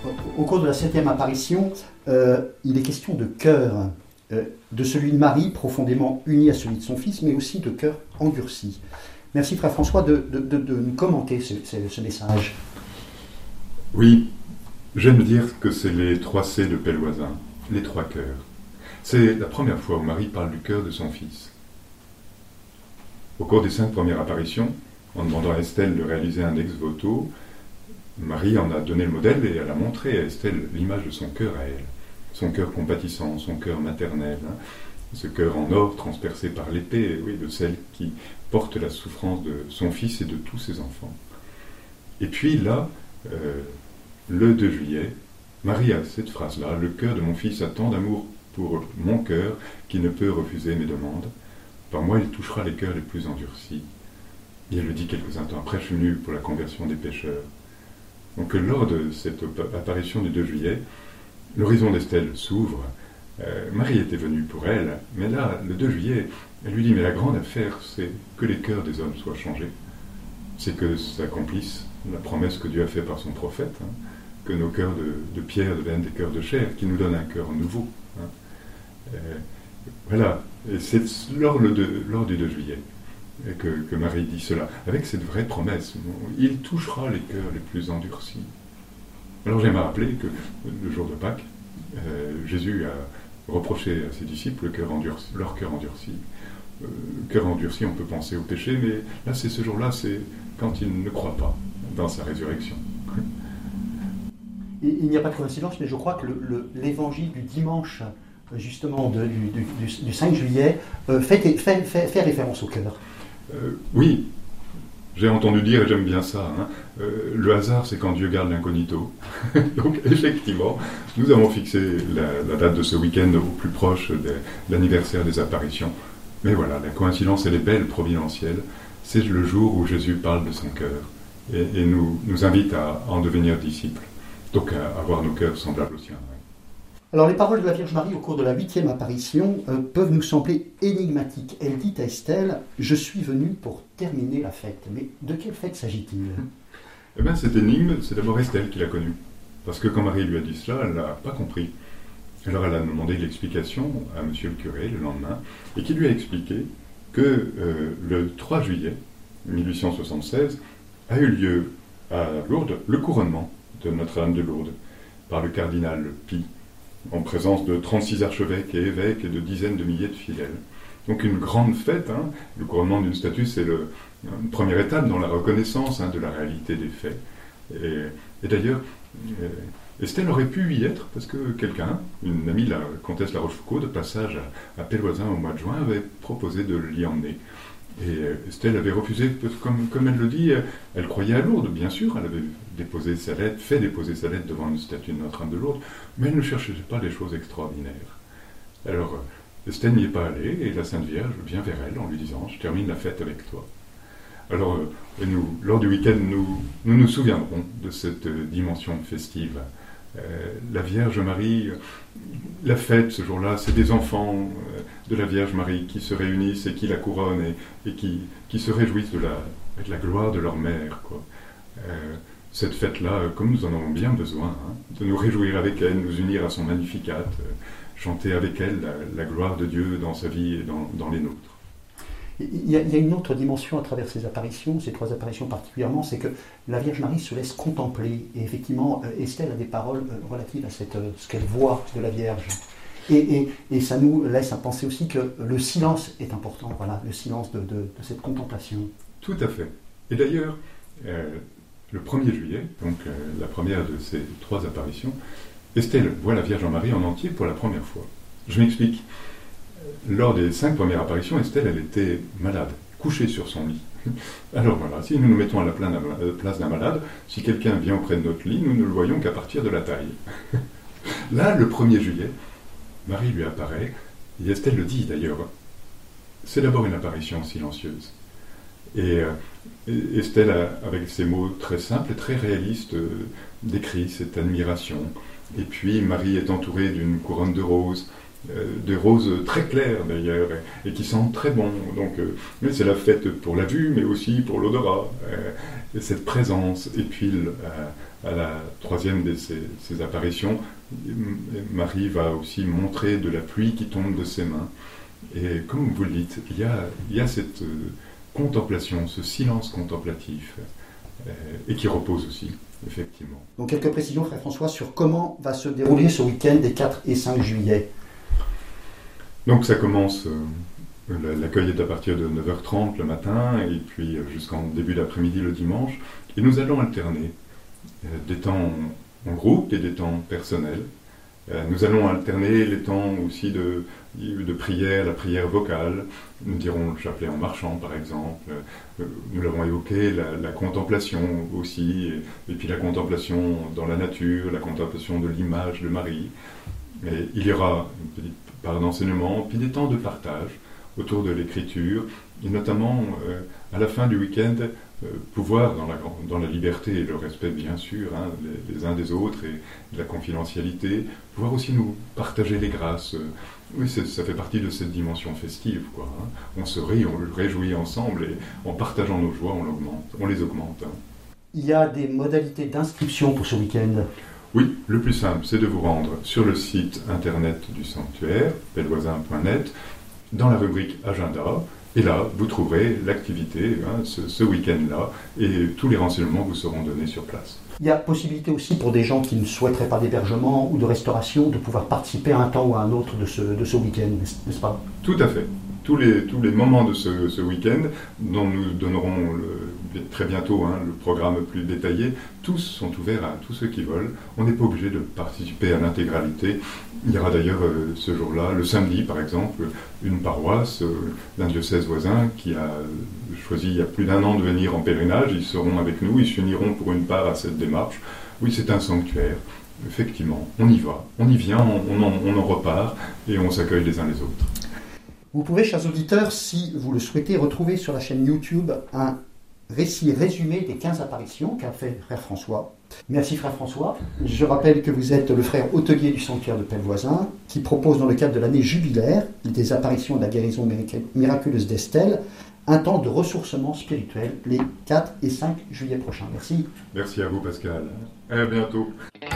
Au cours de la 7e apparition, il est question de cœur, de celui de Marie, profondément uni à celui de son Fils, mais aussi de cœur endurci. Merci, Frère François, de nous commenter ce message. Oui, j'aime dire que c'est les 3 C de Pelvoisin, les 3 cœurs. C'est la première fois où Marie parle du cœur de son Fils. Au cours des 5 premières apparitions, en demandant à Estelle de réaliser un ex-voto, Marie en a donné le modèle et elle a montré à Estelle l'image de son cœur à elle. Son cœur compatissant, son cœur maternel, ce cœur en or transpercé par l'épée, oui, de celle qui porte la souffrance de son fils et de tous ses enfants. Et puis là, le 2 juillet, Marie a cette phrase-là, « Le cœur de mon fils a tant d'amour pour mon cœur qu'il ne peut refuser mes demandes. Par moi, il touchera les cœurs les plus endurcis. » Et elle le dit quelques instants après, je suis venu pour la conversion des pécheurs. Donc lors de cette apparition du 2 juillet, l'horizon d'Estelle s'ouvre. Marie était venue pour elle, mais là, le 2 juillet, elle lui dit, mais la grande affaire, c'est que les cœurs des hommes soient changés. C'est que s'accomplisse la promesse que Dieu a faite par son prophète, que nos cœurs de pierre deviennent des cœurs de chair, qui nous donnent un cœur nouveau. Voilà, et c'est lors du 2 juillet que Marie dit cela, avec cette vraie promesse, il touchera les cœurs les plus endurcis. Alors j'aime à rappeler que le jour de Pâques, Jésus a reproché à ses disciples leur cœur endurci. Cœur endurci, on peut penser au péché, mais là c'est ce jour-là, c'est quand ils ne croient pas dans sa résurrection. Il n'y a pas de coïncidence, mais je crois que l'évangile du dimanche, justement du 5 juillet, fait référence au cœur. Oui, j'ai entendu dire, et j'aime bien ça, le hasard c'est quand Dieu garde l'incognito. Donc effectivement, nous avons fixé la date de ce week-end au plus proche de l'anniversaire des apparitions. Mais voilà, la coïncidence elle est belle, providentielle. C'est le jour où Jésus parle de son cœur et nous invite à en devenir disciples. Donc à avoir nos cœurs semblables aux siens. Alors les paroles de la Vierge Marie au cours de la 8e apparition peuvent nous sembler énigmatiques. Elle dit à Estelle, « Je suis venue pour terminer la fête ». Mais de quelle fête s'agit-il ? Eh bien cette énigme, c'est d'abord Estelle qui l'a connue. Parce que quand Marie lui a dit cela, elle n'a pas compris. Alors elle a demandé l'explication à monsieur le curé le lendemain, et qui lui a expliqué que le 3 juillet 1876 a eu lieu à Lourdes le couronnement de Notre-Dame de Lourdes par le cardinal Pie, en présence de 36 archevêques et évêques et de dizaines de milliers de fidèles. Donc une grande fête, le couronnement d'une statue, c'est une première étape dans la reconnaissance de la réalité des faits. Et d'ailleurs, Estelle aurait pu y être, parce que quelqu'un, une amie, la comtesse La Rochefoucauld, de passage à Pelvoisin au mois de juin, avait proposé de l'y emmener. Et Estelle avait refusé, comme elle le dit, elle croyait à Lourdes, bien sûr, elle avait fait déposer sa lettre devant une statue de Notre-Dame de Lourdes, mais elle ne cherchait pas des choses extraordinaires. Alors, Estelle n'y est pas allée, et la Sainte Vierge vient vers elle en lui disant « Je termine la fête avec toi ». Alors, nous, lors du week-end, nous souviendrons de cette dimension festive. La Vierge Marie, la fête ce jour-là, c'est des enfants de la Vierge Marie qui se réunissent et qui la couronnent et qui se réjouissent avec la gloire de leur mère, quoi. Cette fête-là, comme nous en avons bien besoin, de nous réjouir avec elle, nous unir à son Magnificat, chanter avec elle la gloire de Dieu dans sa vie et dans les nôtres. Il y a une autre dimension à travers ces apparitions, ces 3 apparitions particulièrement, c'est que la Vierge Marie se laisse contempler. Et effectivement, Estelle a des paroles relatives à ce qu'elle voit de la Vierge. Et ça nous laisse à penser aussi que le silence est important, voilà, le silence de cette contemplation. Tout à fait. Et d'ailleurs, le 1er juillet, donc la première de ces 3 apparitions, Estelle voit la Vierge Marie en entier pour la première fois. Je m'explique. Lors des 5 premières apparitions, Estelle, elle était malade, couchée sur son lit. Alors voilà, si nous nous mettons à la place d'un malade, si quelqu'un vient auprès de notre lit, nous ne le voyons qu'à partir de la taille. Là, le 1er juillet, Marie lui apparaît, et Estelle le dit d'ailleurs, c'est d'abord une apparition silencieuse. Et Estelle, avec ses mots très simples et très réalistes, décrit cette admiration. Et puis Marie est entourée d'une couronne de roses très claires d'ailleurs, et qui sentent très bon. Donc, mais c'est la fête pour la vue, mais aussi pour l'odorat, et cette présence. Et puis, à la troisième de ces apparitions, Marie va aussi montrer de la pluie qui tombe de ses mains. Et comme vous le dites, il y a cette contemplation, ce silence contemplatif, et qui repose aussi, effectivement. Donc quelques précisions, frère François, sur comment va se dérouler ce week-end des 4 et 5 juillet. Donc ça commence, l'accueil est à partir de 9h30 le matin, et puis jusqu'en début d'après-midi le dimanche. Et nous allons alterner des temps en groupe et des temps personnels. Nous allons alterner les temps aussi de prière, la prière vocale. Nous dirons le chapelet en marchant, par exemple. Nous l'avons évoqué, la contemplation aussi, et puis la contemplation dans la nature, la contemplation de l'image de Marie. Et il y aura une petite part d'enseignement, puis des temps de partage autour de l'écriture, et notamment à la fin du week-end, pouvoir, dans la liberté et le respect bien sûr, hein, les uns des autres et de la confidentialité, pouvoir aussi nous partager les grâces. Oui, ça fait partie de cette dimension festive, quoi, hein. On se rit, on le réjouit ensemble, et en partageant nos joies, on les augmente. Hein. Il y a des modalités d'inscription pour ce week-end. Oui, le plus simple, c'est de vous rendre sur le site internet du sanctuaire, pellevoisin.net, dans la rubrique Agenda. Et là, vous trouverez l'activité, hein, ce week-end-là, et tous les renseignements vous seront donnés sur place. Il y a possibilité aussi pour des gens qui ne souhaiteraient pas d'hébergement ou de restauration de pouvoir participer à un temps ou à un autre de ce week-end, n'est-ce pas? Tout à fait. Tous les moments de ce week-end, dont nous donnerons très bientôt le programme plus détaillé, tous sont ouverts à tous ceux qui veulent. On n'est pas obligé de participer à l'intégralité. Il y aura d'ailleurs ce jour-là, le samedi par exemple, une paroisse d'un diocèse voisin qui a choisi il y a plus d'1 an de venir en pèlerinage. Ils seront avec nous, ils s'uniront pour une part à cette démarche. Oui, c'est un sanctuaire. Effectivement, on y va, on y vient, on en repart et on s'accueille les uns les autres. Vous pouvez, chers auditeurs, si vous le souhaitez, retrouver sur la chaîne YouTube un récit résumé des 15 apparitions qu'a fait frère François. Merci frère François. Je rappelle que vous êtes le frère hôtelier du sanctuaire de Pellevoisin, qui propose dans le cadre de l'année jubilaire des apparitions de la guérison miraculeuse d'Estelle, un temps de ressourcement spirituel les 4 et 5 juillet prochains. Merci. Merci à vous Pascal. À bientôt.